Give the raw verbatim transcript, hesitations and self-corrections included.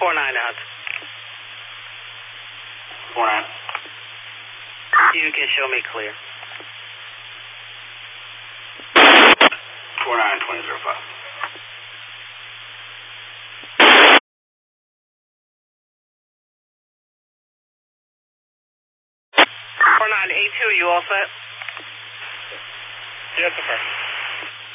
four nine out. four nine. You can show me clear. four nine twenty zero five. four nine eight two, you all set? Yes, sir.